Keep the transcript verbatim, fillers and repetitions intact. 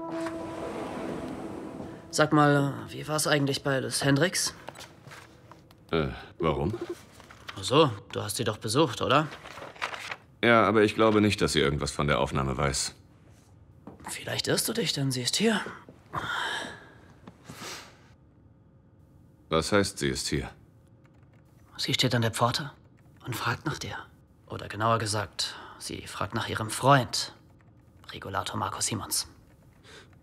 Sag mal, wie war's eigentlich bei Liz Hendricks? Äh, warum? Ach so, du hast sie doch besucht, oder? Ja, aber ich glaube nicht, dass sie irgendwas von der Aufnahme weiß. Vielleicht irrst du dich, denn sie ist hier. Was heißt, sie ist hier? Sie steht an der Pforte und fragt nach dir. Oder genauer gesagt, sie fragt nach ihrem Freund, Regulator Marco Simons.